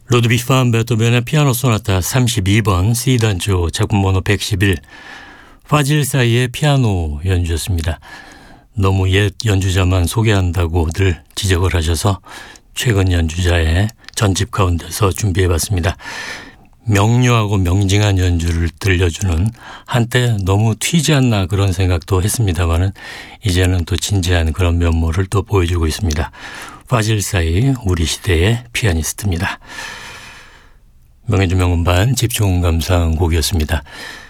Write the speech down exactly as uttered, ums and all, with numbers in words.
루드비히 반 베토벤의 피아노 소나타 삼십이 번 C단조 작품 번호 백십일 파질 사이의 피아노 연주였습니다. 너무 옛 연주자만 소개한다고 늘 지적을 하셔서 최근 연주자의 전집 가운데서 준비해봤습니다. 명료하고 명징한 연주를 들려주는 한때 너무 튀지 않나 그런 생각도 했습니다만은 이제는 또 진지한 그런 면모를 또 보여주고 있습니다. 파질 사이 우리 시대의 피아니스트입니다. 명예주 명음반 집중 감상 곡이었습니다.